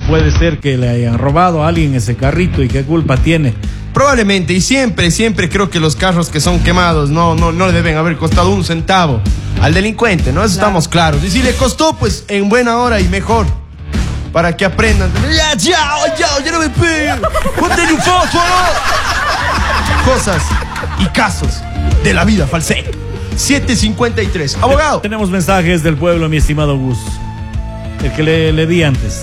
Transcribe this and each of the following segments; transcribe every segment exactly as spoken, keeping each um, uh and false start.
puede ser que le hayan robado a alguien ese carrito y qué culpa tiene. Probablemente, y siempre, siempre creo que los carros que son quemados no, no, no le deben haber costado un centavo al delincuente, ¿no? Eso claro. Estamos claros. Y si le costó, pues en buena hora y mejor. Para que aprendan. Ya, ya, ya, ya no me peguen. Ponte un fósforo. Cosas y casos de la vida falsé. siete cincuenta y tres. Abogado. Tenemos mensajes del pueblo, mi estimado Gus. El que le, le di antes.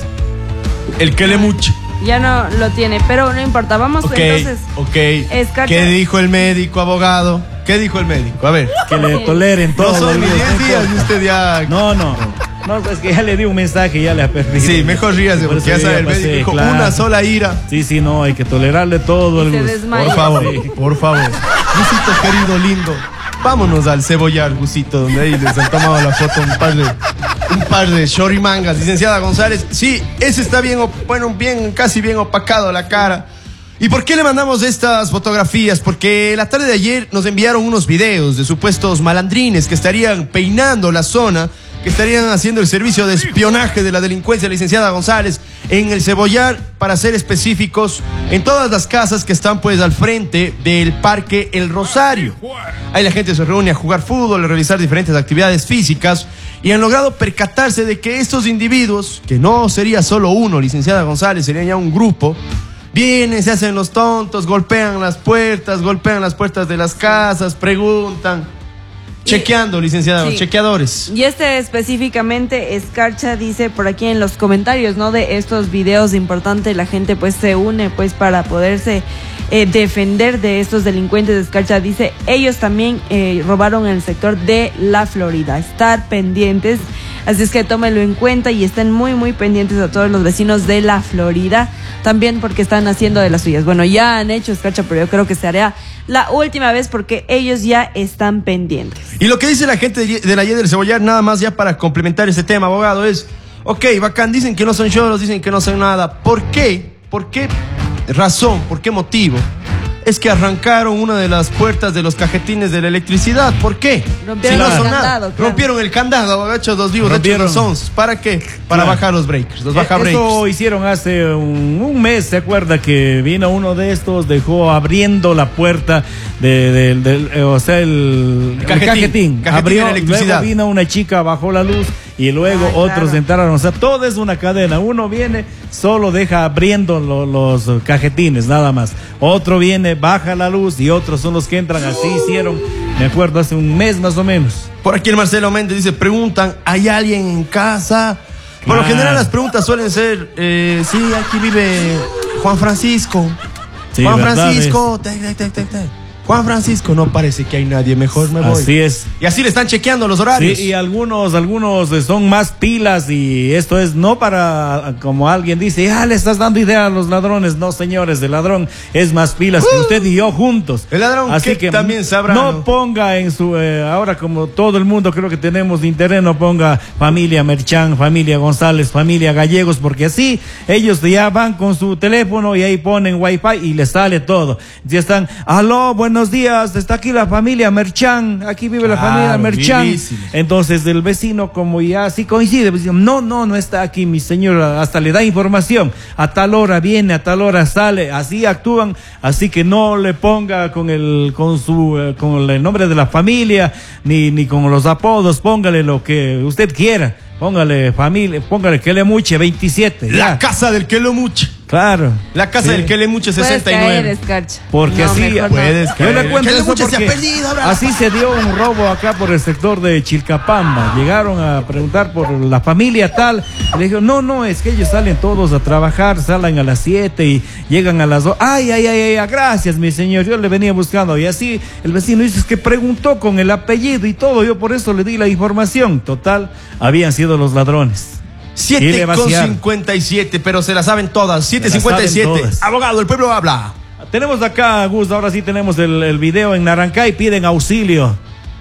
El que le muche. Ya no lo tiene, pero no importa. Vamos okay, entonces. Ok. Escarcha. ¿Qué dijo el médico, abogado? ¿Qué dijo el médico? A ver. Que le toleren todo. No son ni diez días y usted ya. No, no. No, es que ya le di un mensaje y ya le ha perdido. Sí, mejor ríase, porque ya sabe, el médico dijo claro. Una sola ira. Sí, sí, no, hay que tolerarle todo el Gus. Por favor, sí. por favor. Gusito querido, lindo. Vámonos al cebollar, Gusito, donde ahí les han tomado la foto un par de, un par de chorimangas. Licenciada González, sí, ese está bien, bueno, bien, casi bien opacado la cara. ¿Y por qué le mandamos estas fotografías? Porque la tarde de ayer nos enviaron unos videos de supuestos malandrines que estarían peinando la zona, que estarían haciendo el servicio de espionaje de la delincuencia, licenciada González, en el Cebollar, para ser específicos, en todas las casas que están pues al frente del Parque El Rosario. Ahí la gente se reúne a jugar fútbol, a realizar diferentes actividades físicas, y han logrado percatarse de que estos individuos, que no sería solo uno, licenciada González, sería ya un grupo, vienen, se hacen los tontos, golpean las puertas, golpean las puertas de las casas, preguntan. Chequeando, licenciada, sí. Chequeadores. Y este específicamente, Escarcha dice por aquí en los comentarios, ¿no? De estos videos, importante, la gente pues se une pues para poderse eh, defender de estos delincuentes. Escarcha dice, ellos también eh, robaron en el sector de la Florida. Estar pendientes, así es que tómenlo en cuenta y estén muy, muy pendientes a todos los vecinos de la Florida, también porque están haciendo de las suyas. Bueno, ya han hecho, Escarcha, pero yo creo que se hará la última vez porque ellos ya están pendientes. Y lo que dice la gente de la Y del Cebollar, nada más ya para complementar este tema, abogado, es, ok, bacán, dicen que no son choros, dicen que no son nada. ¿Por qué? ¿Por qué razón? ¿Por qué motivo? Es que arrancaron una de las puertas de los cajetines de la electricidad. ¿Por qué? Rompieron si no el son candado. Nada. Claro. Rompieron el candado, agachos dos vivos, de hecho dos once. ¿Para qué? Para claro. bajar los breakers, los baja breakers. Eso hicieron hace un, un mes, ¿se acuerda? Que vino uno de estos, dejó abriendo la puerta de, de, de, de o sea, el, el cajetín. cajetín. cajetín Abrió, luego vino una chica, bajó la luz y luego Ay, otros claro. entraron. O sea, todo es una cadena. Uno viene, solo deja abriendo lo, los cajetines, nada más. Otro viene, baja la luz y otros son los que entran. Así hicieron, me acuerdo, hace un mes más o menos. Por aquí el Marcelo Méndez dice, preguntan, ¿hay alguien en casa? Por ah. lo general las preguntas suelen ser, eh, sí, aquí vive Juan Francisco. Sí, Juan Francisco, te, te, te, te, te. Juan Francisco, no parece que hay nadie, mejor me voy. Así es. Y así le están chequeando los horarios. Sí, y algunos, algunos son más pilas y esto es no para, como alguien dice, ah, le estás dando idea a los ladrones. No, señores, el ladrón es más pilas uh, que usted y yo juntos. El ladrón así que, que también sabrá. No, no ponga en su, eh, ahora como todo el mundo creo que tenemos interés, no ponga familia Merchán, familia González, familia Gallegos, porque así ellos ya van con su teléfono y ahí ponen wifi y les sale todo. Ya están, aló, bueno, buenos días, está aquí la familia Merchán, aquí vive la claro, familia Merchán. Vivísimo. Entonces el vecino, como ya así coincide, pues, no, no, no está aquí mi señor, hasta le da información, a tal hora viene, a tal hora sale, así actúan, así que no le ponga con el, con su, eh, con el nombre de la familia, ni, ni con los apodos, póngale lo que usted quiera, póngale familia, póngale que le muche veintisiete. La ya. casa del que lo muche. Claro. La casa sí. del que le muche sesenta y nueve. Caer, porque no, así puedes no. Yo le cuento eso porque se ha perdido, así se dio un robo acá por el sector de Chilcapamba. Llegaron a preguntar por la familia tal. Le dijeron, no, no, es que ellos salen todos a trabajar, salen a las siete y llegan a las dos. Ay, ay, ay, ay, gracias, mi señor, yo le venía buscando. Y así el vecino dice, es que preguntó con el apellido y todo, yo por eso le di la información. Total, habían sido los ladrones. siete con cincuenta y siete, pero se la saben todas. siete cincuenta y siete. Abogado, el pueblo habla. Tenemos acá, Gus, ahora sí tenemos el, el video en Narancay, piden auxilio.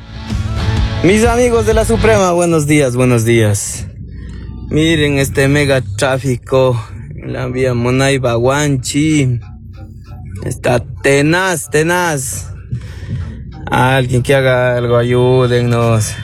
Mis amigos de la Suprema, buenos días, buenos días. Miren este mega tráfico en la vía Monay-Baguanchi. Está tenaz, tenaz. Alguien que haga algo, ayúdennos.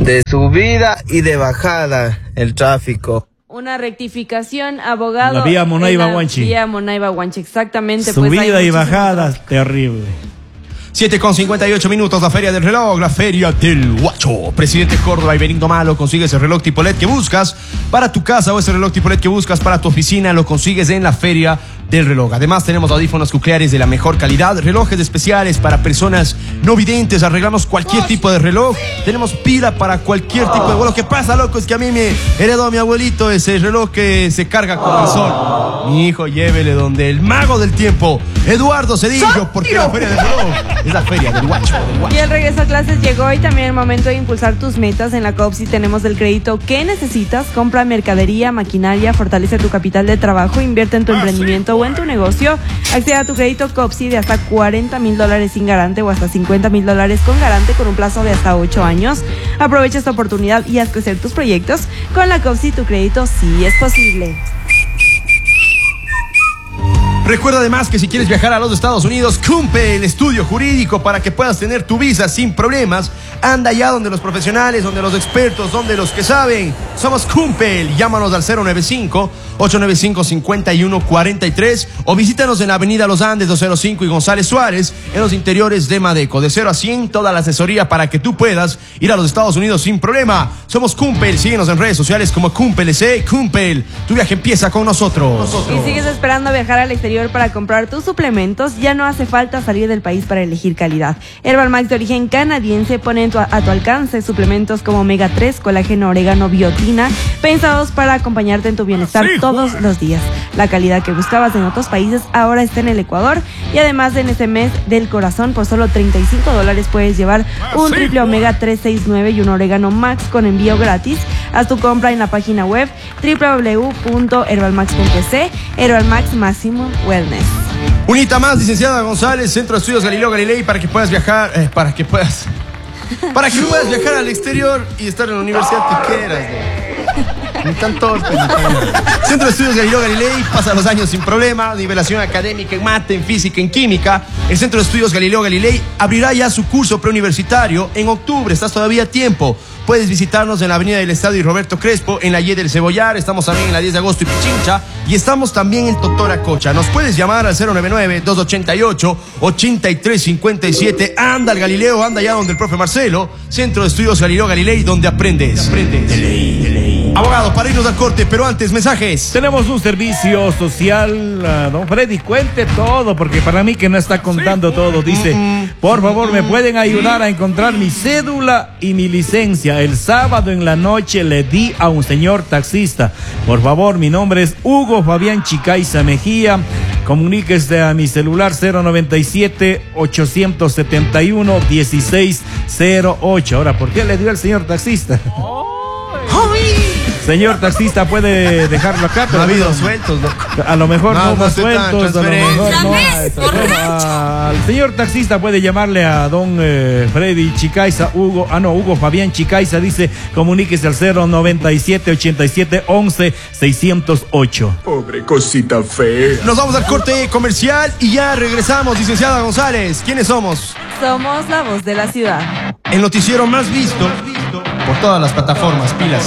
de subida y de bajada el tráfico. Una rectificación, abogado. La vía Monaiba-Guanchi. Vía Monaiba-Guanchi, exactamente. Subida pues hay y bajada, tráfico. terrible. siete con cincuenta y ocho minutos, la Feria del Reloj, la Feria del Guacho. Presidente Córdoba y Benigno Malo, consigues el reloj tipo L E D que buscas para tu casa o ese reloj tipo L E D que buscas para tu oficina, lo consigues en la Feria del Reloj. Además tenemos audífonos cocleares de la mejor calidad, relojes especiales para personas no videntes, arreglamos cualquier tipo de reloj, tenemos pila para cualquier tipo de reloj. Lo que pasa, loco, es que a mí me heredó a mi abuelito ese reloj que se carga con el sol. Mi hijo, llévele donde el mago del tiempo, Eduardo Cedillo, porque la Feria del Reloj es la Feria del Guacho, del Guacho. Y el regreso a clases llegó y también el momento de impulsar tus metas. En la COPSI tenemos el crédito que necesitas. Compra mercadería, maquinaria, fortalece tu capital de trabajo, invierte en tu emprendimiento o en tu negocio. Accede a tu crédito COPSI de hasta cuarenta mil dólares sin garante o hasta cincuenta mil dólares con garante con un plazo de hasta ocho años. Aprovecha esta oportunidad y haz crecer tus proyectos. Con la COPSI tu crédito sí es posible. Recuerda además que si quieres viajar a los Estados Unidos, cumple el estudio jurídico para que puedas tener tu visa sin problemas. Anda allá donde los profesionales, donde los expertos, donde los que saben. Somos Cumpel. Llámanos al cero nueve cinco, ocho nueve cinco, cinco uno cuatro tres o visítanos en la avenida Los Andes doscientos cinco y González Suárez en los interiores de Madeco. De cero a cien, toda la asesoría para que tú puedas ir a los Estados Unidos sin problema. Somos Cumpel. Síguenos en redes sociales como Cumpel S. Cumpel. Tu viaje empieza con nosotros. nosotros. Y sigues esperando viajar al exterior para comprar tus suplementos. Ya no hace falta salir del país para elegir calidad. Herbal Max de origen canadiense pone en tu, a tu alcance suplementos como omega tres, colágeno, orégano, biotina, pensados para acompañarte en tu bienestar sí, todos joder. los días. La calidad que buscabas en otros países ahora está en el Ecuador. Y además en este mes del corazón por solo treinta y cinco dólares puedes llevar un triple omega tres sesenta y nueve y un orégano max con envío gratis. Haz tu compra en la página web doble u doble u doble u punto herbal max punto e ce. Herbal Max Máximo Wellness. Unita más, licenciada González, Centro de Estudios Galileo Galilei, para que puedas viajar, eh, para que puedas, para que puedas viajar al exterior y estar en la universidad que quieras. Ni tan torpe, ni tan... Centro de Estudios Galileo Galilei, pasa los años sin problema, nivelación académica en mate, en física, en química. El Centro de Estudios Galileo Galilei abrirá ya su curso preuniversitario en octubre, estás todavía a tiempo. Puedes visitarnos en la avenida del Estadio y Roberto Crespo, en la Y del Cebollar, estamos también en la diez de agosto y Pichincha, y estamos también en Totoracocha. Nos puedes llamar al cero nueve nueve, dos ocho ocho, ocho tres cinco siete. Anda al Galileo, anda allá donde el profe Marcelo. Centro de Estudios Galileo Galilei, donde aprendes. aprendes. De ley, de ley. Abogado, para irnos al corte, pero antes, mensajes. Tenemos un servicio social, uh, don Freddy, cuente todo, porque para mí que no está contando sí. todo, dice, por favor, ¿me pueden ayudar a encontrar mi cédula y mi licencia? El sábado en la noche le di a un señor taxista. Por favor, mi nombre es Hugo Fabián Chicaiza Mejía. Comuníquese a mi celular cero noventa y siete, ochocientos setenta y uno, dieciséis cero ocho. Ahora, ¿por qué le dio al señor taxista? Oh. Señor taxista, puede dejarlo acá. No ha habido sueltos, loco. A lo mejor no, no más sueltos, a lo mejor no. Bueno, al señor taxista puede llamarle a don eh, Freddy Chicaiza, Hugo, ah no, Hugo Fabián Chicaiza, dice, comuníquese al cero noventa y siete, ochenta y siete, once, seiscientos ocho. Pobre cosita fea. Nos vamos al corte comercial y ya regresamos, licenciada González. ¿Quiénes somos? Somos la voz de la ciudad. El noticiero más visto por todas las plataformas, pilas.